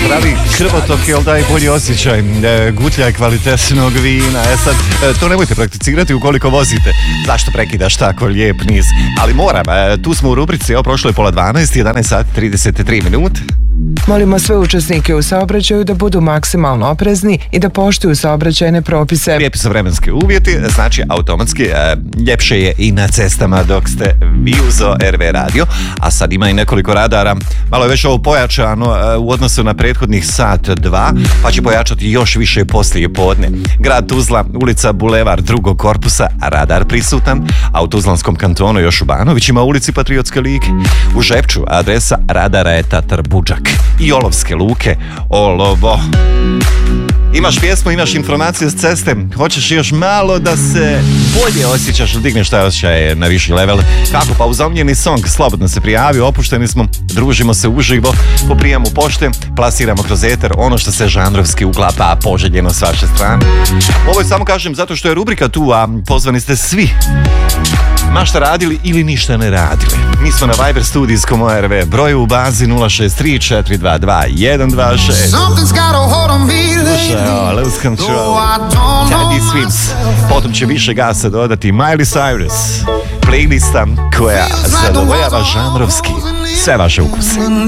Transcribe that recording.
Pravi krvotok, jel daje bolji osjećaj, gutljaj kvalitetnog vina. Sad, to nemojte prakticirati ukoliko vozite. Zašto prekidaš tako lijep niz? Ali moram, tu smo u rubrici, evo prošlo je 11:30, 11 sati 33 minute. Molimo sve učesnike u saobraćaju da budu maksimalno oprezni i da poštuju saobraćajne propise. Lijepi su vremenski uvjeti, znači automatski ljepše je i na cestama dok ste vi uzo RV radio, a sad ima i nekoliko radara. Malo je već ovo pojačano u odnosu na prethodnih sat, dva, pa će pojačati još više poslije podne. Grad Tuzla, ulica Bulevar drugog korpusa, radar prisutan, a u Tuzlanskom kantonu još u Banovićima, ulici Patriotske lige. U Žepču adresa radara je Tatar Budžak. I Olovske luke, Olovo. Imaš pjesmu, imaš informacije s ceste, hoćeš još malo da se bolje osjećaš, da digneš taj osjećaj na viši level. Kako? Pa uz omljeni song, slobodno se prijavi, opušteni smo, družimo se uživo, po prijemu pošte, plasiramo kroz eter ono što se žanrovski uklapa poželjeno s vaše strane. Ovo je samo kažem zato što je rubrika tu, a pozvani ste svi. Ma šta radili ili ništa ne radili. Mi smo na Viber studijskom ORV broju u bazi 063 422 126. Slušaj, Lose Control, Teddy Swims. Potom će više gasa dodati Miley Cyrus. Playlista koja zadovoljava žanrovski sve vaše ukuse.